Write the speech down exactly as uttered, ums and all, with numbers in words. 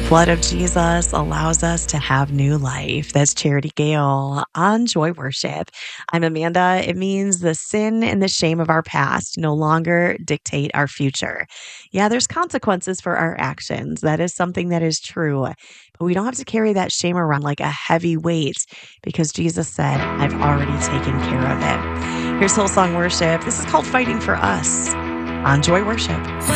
Blood of Jesus allows us to have new life. That's Charity Gale on Joy Worship. I'm Amanda. It means the sin and the shame of our past no longer dictate our future. Yeah, there's consequences for our actions. That is something that is true. But we don't have to carry that shame around like a heavy weight because Jesus said, I've already taken care of it. Here's Hillsong Worship. This is called Fighting for Us on Joy Worship.